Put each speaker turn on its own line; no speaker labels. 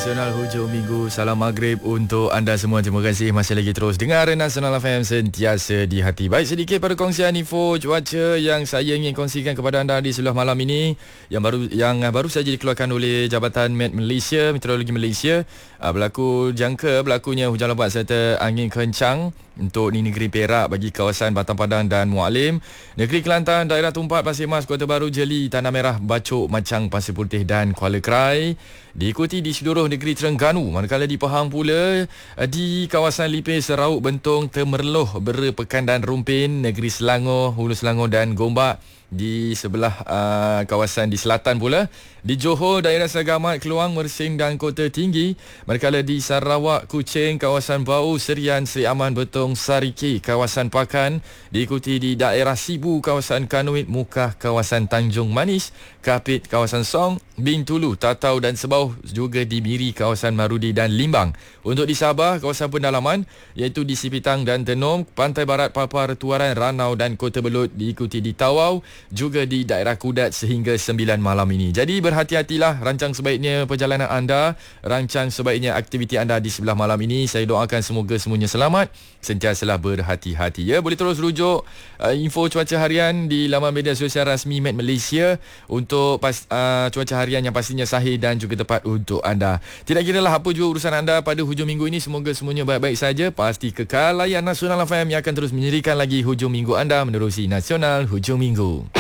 Nasional hujung minggu. Salam maghrib untuk anda semua. Terima kasih masih lagi terus dengar Nasional FM sentiasa di hati. Baik, sedikit pada kongsian info cuaca yang saya ingin kongsikan kepada anda di sebelah malam ini yang baru saja dikeluarkan oleh Jabatan Meteorologi Malaysia. Berlakunya hujan lebat serta angin kencang untuk di negeri Perak bagi kawasan Batam Padang dan Mualim, negeri Kelantan, daerah Tumpat, Pasir Mas, Kota Baru, Jeli, Tanah Merah, Bacok, Macang, Pasir Putih dan Kuala Krai. Diikuti di seluruh negeri Terengganu. Manakala di Pahang pula, di kawasan Lipis, Serauk, Bentong, Temerloh, Bera, Pekan dan Rumpin, negeri Selangor, Hulu Selangor dan Gombak. Di sebelah kawasan di selatan pula, di Johor, daerah Segamat, Keluang, Mersing dan Kota Tinggi. Manakala di Sarawak, Kuching, kawasan Bau, Serian, Seri Aman, Betong, Sariki, kawasan Pakan. Diikuti di daerah Sibu, kawasan Kanuit, Mukah, kawasan Tanjung Manis, Kapit, kawasan Song, Bintulu, Tatau dan Sebauh, juga di Miri, kawasan Marudi dan Limbang. Untuk di Sabah, kawasan pendalaman iaitu di Sipitang dan Tenom, Pantai Barat, Papar, Tuaran, Ranau dan Kota Belud. Diikuti di Tawau, juga di daerah Kudat sehingga 9 malam ini. Jadi berhati-hatilah, rancang sebaiknya perjalanan anda, rancang sebaiknya aktiviti anda di sebelah malam ini. Saya doakan semoga semuanya selamat, sentiasalah berhati-hati ya. Boleh terus rujuk info cuaca harian di laman media sosial rasmi Met Malaysia untuk cuaca harian yang pastinya sahih dan juga tepat untuk anda. Tidak kira lah apa juga urusan anda pada hujung minggu ini, semoga semuanya baik-baik saja. Pasti kekal layan Nasional FM yang akan terus menyerikan lagi hujung minggu anda menerusi Nasional Hujung Minggu.